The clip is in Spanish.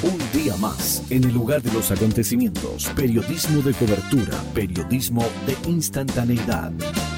Un día más, en el lugar de los acontecimientos, periodismo de cobertura, periodismo de instantaneidad.